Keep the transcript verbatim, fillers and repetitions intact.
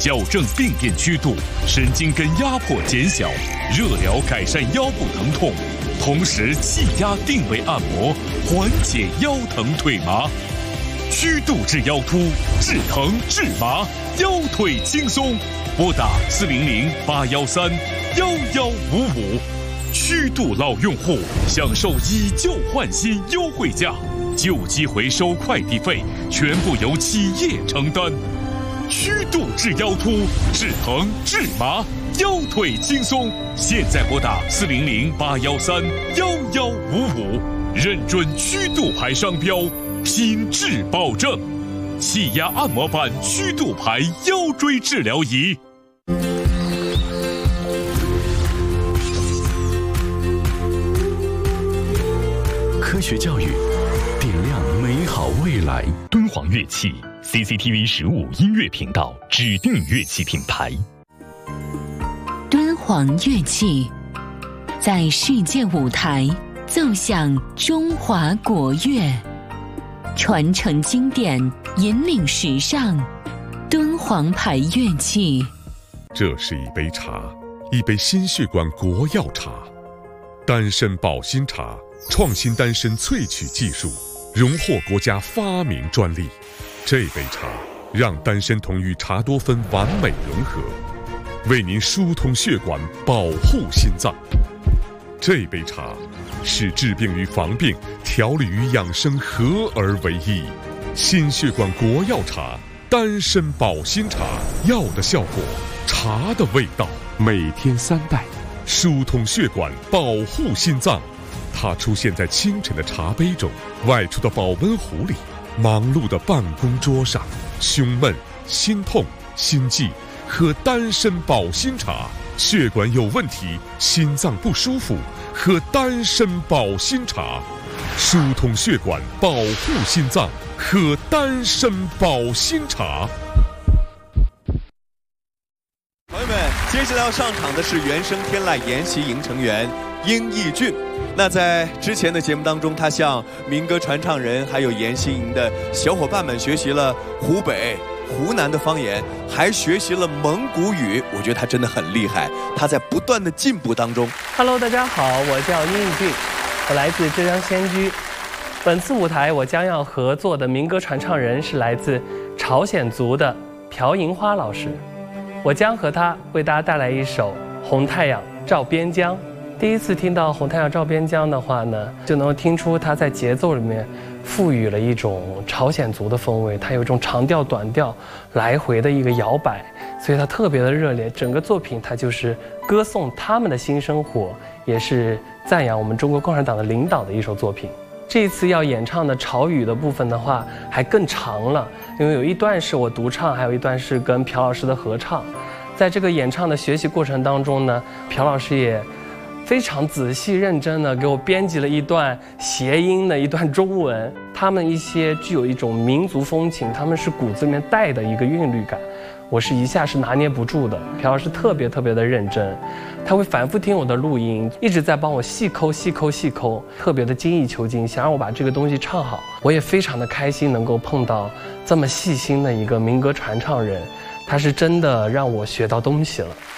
矫正病变曲度，神经根压迫减小，热疗改善腰部疼痛，同时气压定位按摩，缓解腰疼腿麻。曲度治腰突，治疼治麻，腰腿轻松。拨打四零零八幺三幺幺五五。曲度老用户享受以旧换新优惠价，旧机回收快递费全部由企业承担。曲度治腰突，治疼治麻，腰腿轻松。现在拨打四零零八幺三幺幺五五，认准曲度牌商标，品质保证。气压按摩板曲度牌腰椎治疗仪。 科学教育，点亮美好未来。敦煌乐器 C C T V 十五音乐频道指定乐器品牌。 敦煌乐器在世界舞台奏响中华国乐，传承经典，引领时尚。敦煌牌乐器。 这是一杯茶，一杯心血管国药茶，丹参保心茶。创新丹参萃取技术，荣获国家发明专利。这杯茶让丹参酮与茶多酚完美融合，为您疏通血管，保护心脏。这杯茶是治病与防病、调理与养生合而为一。心血管国药茶，丹参保心茶，药的效果，茶的味道。每天三袋，疏通血管，保护心脏。它出现在清晨的茶杯中，外出的保温壶里，忙碌的办公桌上。胸闷、心痛、心悸，喝丹参保心茶；血管有问题、心脏不舒服，喝丹参保心茶。疏通血管，保护心脏，喝丹参保心茶。 朋友们，接下来要上场的是原声天籁研习营成员殷义俊。那在之前的节目当中，他向民歌传唱人还有研习营的小伙伴们学习了湖北、湖南的方言，还学习了蒙古语。我觉得他真的很厉害，他在不断的进步当中。 Hello， 大家好，我叫殷义俊，我来自浙江仙居。本次舞台我将要合作的民歌传唱人是来自朝鲜族的朴银花老师，我将和他为大家带来一首《红太阳照边疆》。第一次听到《红太阳照边疆》的话呢，就能听出它在节奏里面赋予了一种朝鲜族的风味，它有一种长调短调来回的一个摇摆，所以它特别的热烈。整个作品它就是歌颂他们的新生活，也是赞扬我们中国共产党的领导的一首作品。这一次要演唱的朝语的部分的话还更长了，因为有一段是我独唱，还有一段是跟朴老师的合唱。在这个演唱的学习过程当中呢，朴老师也非常仔细认真的给我编辑了一段谐音的一段中文，他们一些具有一种民族风情，他们是骨子里面带的一个韵律感，我是一下是拿捏不住的。朴老师特别特别的认真，他会反复听我的录音，一直在帮我细抠细抠细抠，特别的精益求精，想让我把这个东西唱好。我也非常的开心能够碰到这么细心的一个民歌传唱人，他是真的让我学到东西了。